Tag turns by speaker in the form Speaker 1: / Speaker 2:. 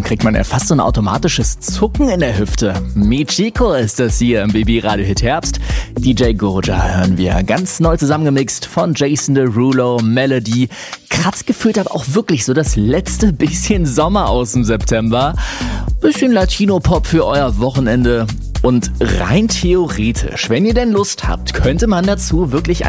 Speaker 1: kriegt man ja fast so ein automatisches Zucken in der Hüfte. Michiko ist das hier im Baby-Radio Hit Herbst. DJ Goja hören wir ganz neu zusammengemixt von Jason Derulo, Melody. Kratzt gefühlt aber auch wirklich so das letzte bisschen Sommer aus dem September. Bisschen Latino-Pop für euer Wochenende. Und rein theoretisch, wenn ihr denn Lust habt, könnte man dazu wirklich